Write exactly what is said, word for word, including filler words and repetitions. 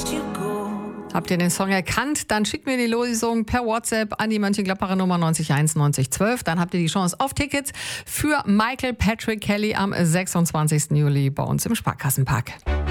Habt ihr den Song erkannt? Dann schickt mir die Losung per WhatsApp an die Mönchengladbacher Nummer neunzig eins neunzig zwölf. Dann habt ihr die Chance auf Tickets für Michael Patrick Kelly am sechsundzwanzigsten Juli bei uns im Sparkassenpark.